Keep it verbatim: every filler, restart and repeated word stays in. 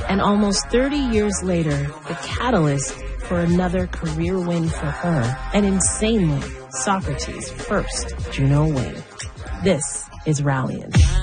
And almost thirty years later, the catalyst for another career win for her, and insanely, Socrates' first Juno win. This is Rallying.